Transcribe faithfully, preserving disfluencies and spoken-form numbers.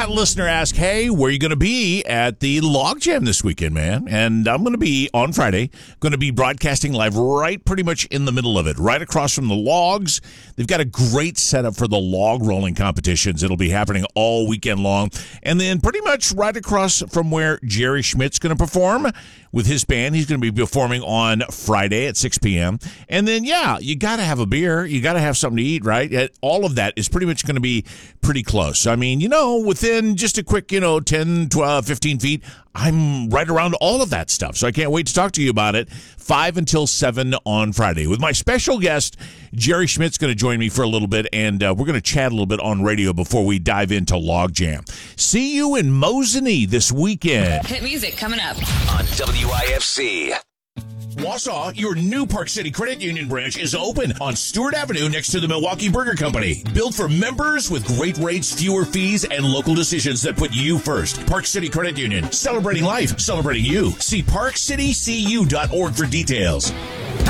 had a listener ask, hey, where are you going to be at the Log Jam this weekend, man? And I'm going to be on Friday, going to be broadcasting live right pretty much in the middle of it, right across from the logs. They've got a great setup for the log rolling competitions. It'll be happening all weekend long. And then pretty much right across from where Jerry Schmidt's going to perform with his band. He's going to be performing on Friday at six p.m. And then, yeah, you got to have a beer. You got to have something to eat, right? All of that is pretty much going to be pretty close. I mean, you know, within just a quick, you know, ten, twelve, fifteen feet, I'm right around all of that stuff. So I can't wait to talk to you about it. five until seven on Friday. With my special guest, Jerry Schmidt's going to join me for a little bit, and uh, we're going to chat a little bit on radio before we dive into Log Jam. See you in Mosinee this weekend. Hit music coming up on W I F C. Wausau, your new Park City Credit Union branch is open on Stewart Avenue next to the Milwaukee Burger Company. Built for members with great rates, fewer fees, and local decisions that put you first. Park City Credit Union, celebrating life, celebrating you. See park city c u dot org for details.